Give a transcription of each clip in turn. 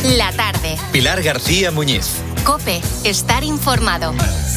La tarde. Pilar García Muñiz. COPE. Estar informado.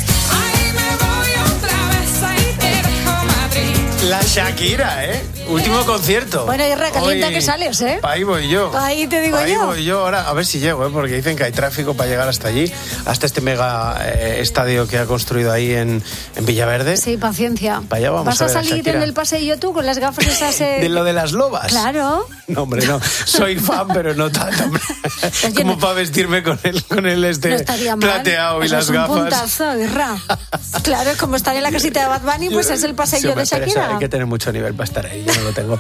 La Shakira, último concierto. Bueno, y recalienta Hoy, que sales, Ahí voy yo. Ahí te digo ahí yo. Voy yo ahora, a ver si llego, porque dicen que hay tráfico para llegar hasta allí, hasta este mega estadio que ha construido ahí en Villaverde. Sí, paciencia. Para allá vamos. ¿Vas a ver salir en el paseillo tú con las gafas esas? ¿De lo de las lobas? Claro. No, hombre, no. Soy fan, pero no tanto, hombre. Como para vestirme con el no estaría mal. plateado y eso las es un gafas. Puntazo, Irra. Claro, como estar en la casita de Bad Bunny, pues es el paseillo de Shakira. Hay que tener mucho nivel para estar ahí, yo no lo tengo.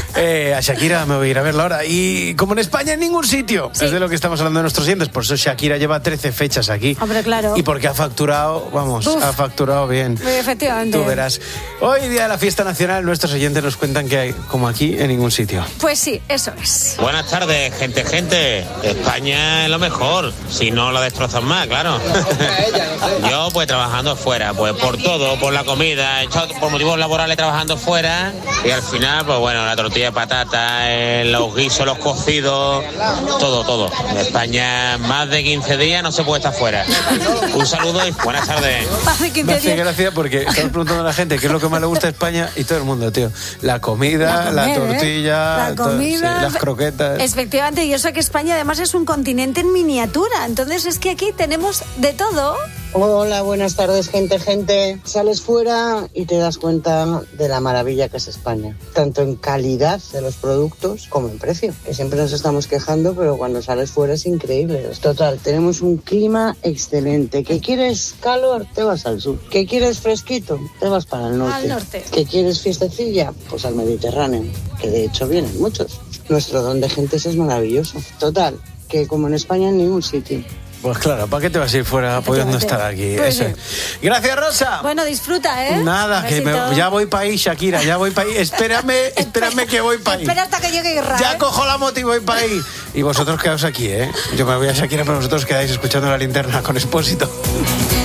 A Shakira me voy a ir a verla ahora. Y como en España en ningún sitio, sí. Es de lo que estamos hablando de nuestros oyentes. Por eso Shakira lleva 13 fechas aquí. Hombre, claro. Y porque ha facturado, ha facturado bien. Efectivamente. Tú verás. Hoy, día de la fiesta nacional, nuestros oyentes nos cuentan que hay, como aquí, en ningún sitio. Pues sí, eso es. Buenas tardes, gente. España es lo mejor, si no la destrozan más, claro. Yo, pues, trabajando fuera, pues, por todo, por la comida, he estado por motivos laborales trabajando fuera y al final, pues, bueno, la tortilla de patata, los guisos, los cocidos, todo. En España, más de 15 días no se puede estar fuera. Un saludo y buenas tardes. Más de 15 Me hace días. gracia porque estamos preguntando a la gente qué es lo que más le gusta a España y todo el mundo, tío. La comida, la tortilla, la comida, las croquetas. Efectivamente, y eso que España además es un continente en miniatura. Entonces es que aquí tenemos de todo. Hola, buenas tardes, gente. Sales fuera y te das cuenta de la maravilla que es España, tanto en calidad de los productos como en precio, que siempre nos estamos quejando, pero cuando sales fuera es increíble. Total, tenemos un clima excelente. ¿Que quieres calor? Te vas al sur. ¿Que quieres fresquito? Te vas para el norte. Al norte. ¿Que quieres fiestecilla? Pues al Mediterráneo, que de hecho vienen muchos. Nuestro don de gentes es maravilloso. Total, que como en España en ningún sitio. Pues claro, ¿para qué te vas a ir fuera pudiendo estar aquí? Pues Eso. sí. Gracias, Rosa. Bueno, disfruta, ¿eh? Nada, que ya voy para ahí, Shakira, ya voy para ahí. Espérame que voy para ahí. Espera hasta que llegue Irra. Ya cojo la moto y voy para ahí. Y vosotros quedaos aquí, Yo me voy a Shakira, pero vosotros quedáis escuchando La Linterna con Expósito.